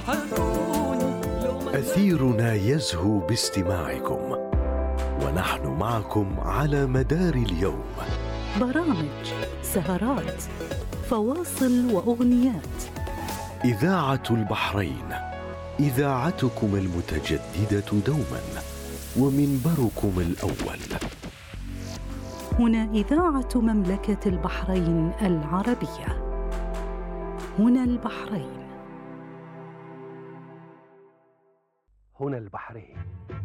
أثيرنا يزهو باستماعكم، ونحن معكم على مدار اليوم. برامج، سهرات، فواصل وأغنيات. إذاعة البحرين، إذاعتكم المتجددة دوما، ومنبركم الأول. هنا إذاعة مملكة البحرين العربية. هنا البحرين. هنا البحرين.